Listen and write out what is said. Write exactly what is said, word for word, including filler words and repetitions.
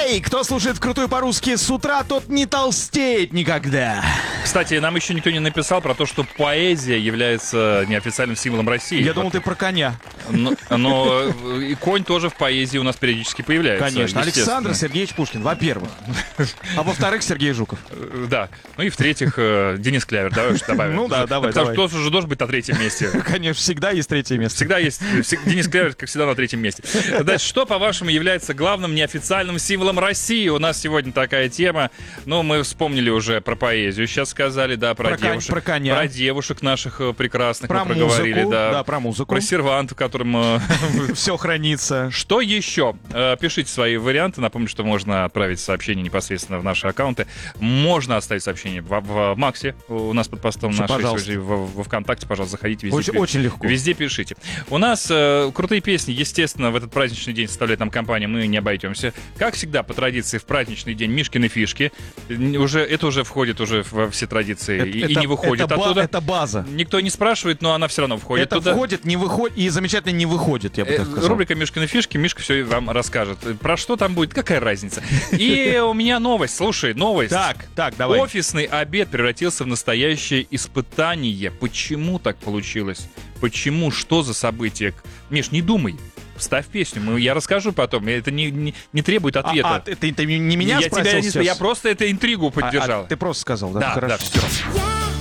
Эй, кто слушает «Вкрутую по-русски» с утра, тот не толстеет никогда. Кстати, нам еще никто не написал про то, что поэзия является неофициальным символом России. Я думал, ты про коня. Но, но и конь тоже в поэзии у нас периодически появляется. Конечно. Александр Сергеевич Пушкин, во-первых. А во-вторых, Сергей Жуков. Да. Ну и в-третьих, Денис Клявер. Давай уж добавим. Ну да, давай, Потому давай. что тот уже должен быть на третьем месте. Конечно, всегда есть третье место. Всегда есть. Денис Клявер, как всегда, на третьем месте. Дальше, что, по-вашему, является главным неофициальным символом России? У нас сегодня такая тема. Ну, мы вспомнили уже про поэзию. Сейчас сказали, да, про, про девушек. Про коня. Про девушек наших прекрасных про мы проговорили. Музыку, да. да, про музыку. Про сервант, в котором... Все хранится. Что еще? Пишите свои варианты. Напомню, что можно отправить сообщение непосредственно в наши аккаунты. Можно оставить сообщение в, в, в Максе. У нас под постом нашей, во, во ВКонтакте, пожалуйста, заходите везде. Очень, пи- очень легко. Везде пишите. У нас э, крутые песни, естественно, в этот праздничный день составляет нам компания, мы не обойдемся. Как всегда, по традиции, в праздничный день Мишкины фишки. Уже, это уже входит уже во все традиции это, и, это, и не выходит это оттуда. Ба- это база. Никто не спрашивает, но она все равно входит это туда. Это входит, не выходит и замечательно не выходит, я бы так сказал. Рубрика «Мишкины фишки». Мишка все вам расскажет. Про что там будет, какая разница. И у меня новость. Слушай, новость. Так, так, давай. Офисный обед превратился в настоящее испытание. Почему так получилось? Почему? Что за событие? Миш, не думай. Вставь песню, мы, я расскажу потом. Это не, не, не требует ответа. А, а ты, ты, ты не меня я спросил тебя не, сейчас? Я просто эту интригу поддержал. А, а, ты просто сказал, да? Да, Хорошо. да, все.